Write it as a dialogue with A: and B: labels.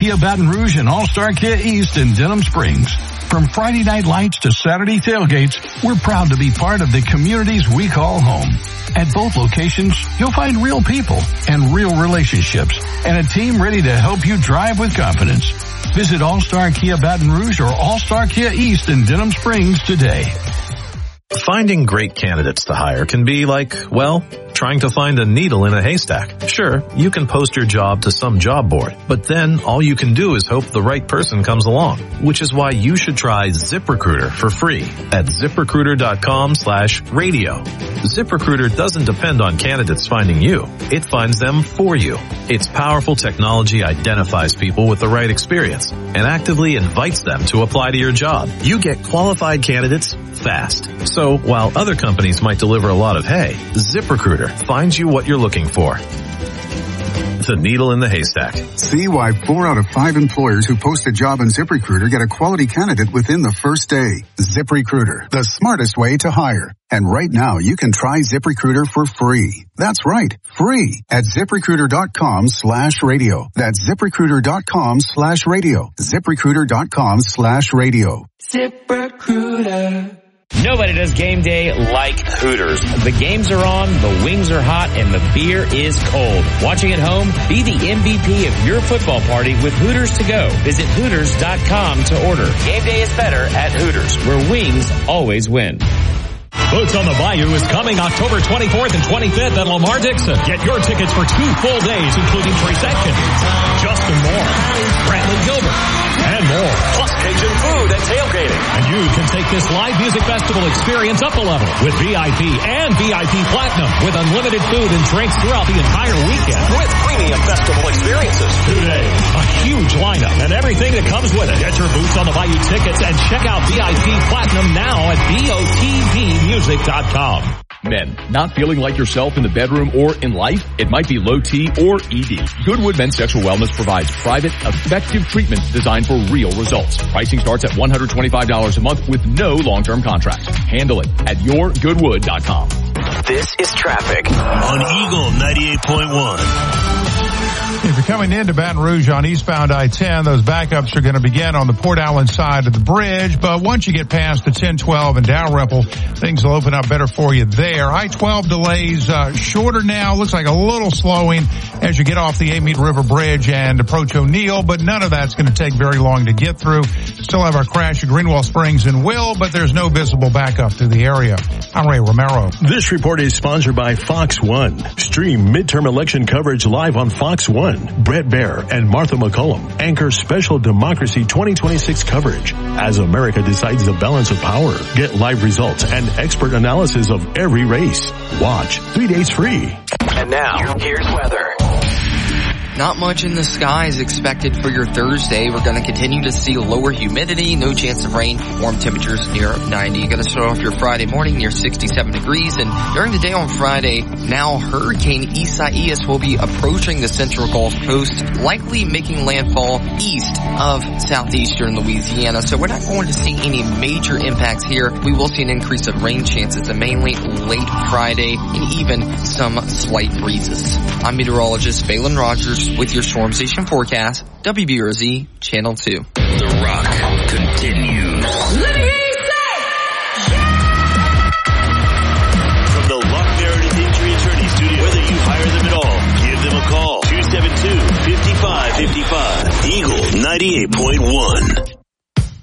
A: Kia Baton Rouge and All-Star Kia East in Denham Springs. From Friday night lights to Saturday tailgates, we're proud to be part of the communities we call home. At both locations, you'll find real people and real relationships and a team ready to help you drive with confidence. Visit All-Star Kia Baton Rouge or All-Star Kia East in Denham Springs today.
B: Finding great candidates to hire can be like, well, trying to find a needle in a haystack. Sure, you can post your job to some job board, but then all you can do is hope the right person comes along, which is why you should try ZipRecruiter for free at ZipRecruiter.com/radio. ZipRecruiter doesn't depend on candidates finding you. It finds them for you. Its powerful technology identifies people with the right experience and actively invites them to apply to your job. You get qualified candidates fast. So while other companies might deliver a lot of hay, ZipRecruiter finds you what you're looking for. The needle in the haystack.
C: See why 4 out of 5 employers who post a job on ZipRecruiter get a quality candidate within the first day. ZipRecruiter, the smartest way to hire. And right now, you can try ZipRecruiter for free. That's right, free at ZipRecruiter.com/radio. That's ZipRecruiter.com/radio. ZipRecruiter.com/radio.
D: ZipRecruiter. Nobody does game day like Hooters. The games are on, the wings are hot, and the beer is cold. Watching at home? Be the MVP of your football party with Hooters to go. Visit Hooters.com to order. Game day is better at Hooters, where wings always win.
E: Boots on the Bayou is coming October 24th and 25th at Lamar Dixon. Get your tickets for 2 full days, including Trace Atkins, Justin Moore, Brantley Gilbert, and more. Plus Cajun food and tailgating. And you can take this live music festival experience up a level with VIP and VIP Platinum with unlimited food and drinks throughout the entire weekend. With premium festival experiences. Today, a huge lineup and everything that comes with it. Get your Boots on the Bayou tickets and check out VIP Platinum now at BOTBmusic.com.
F: Men, not feeling like yourself in the bedroom or in life? It might be low T or ED. Goodwood Men's Sexual Wellness provides private, effective treatments designed for real results. Pricing starts at $125 a month with no long-term contracts. Handle it at yourgoodwood.com.
G: This is traffic on Eagle 98.1.
H: If you're coming into Baton Rouge on eastbound I-10, those backups are going to begin on the Port Allen side of the bridge. But once you get past the 1012 and Dalrymple, things will open up better for you there. I-12 delays shorter now. Looks like a little slowing as you get off the Amite River Bridge and approach O'Neill, but none of that's going to take very long to get through. Still have our crash at Greenwell Springs and Will, but there's no visible backup through the area. I'm Ray Romero.
I: This report is sponsored by Fox One. Stream midterm election coverage live on Fox One. Brett Baer and Martha McCollum anchor special Democracy 2026 coverage as America decides the balance of power. Get live results and expert analysis of every race. Watch 3 days free.
G: And now, here's weather.
J: Not much in the skies expected for your Thursday. We're going to continue to see lower humidity, no chance of rain, warm temperatures near 90. You're going to start off your Friday morning near 67 degrees. And during the day on Friday, now Hurricane Isaias will be approaching the central Gulf Coast, likely making landfall east of southeastern Louisiana. So we're not going to see any major impacts here. We will see an increase of rain chances, and mainly late Friday and even some slight breezes. I'm meteorologist Phelan Rogers with your Storm Station forecast, WBRZ Channel 2.
G: The Rock continues.
K: Let me hear you say, yeah!
G: From the Lock Meredith Injury Attorney Studio, whether you hire them at all, give them a call. 272-5555. Eagle 98.1.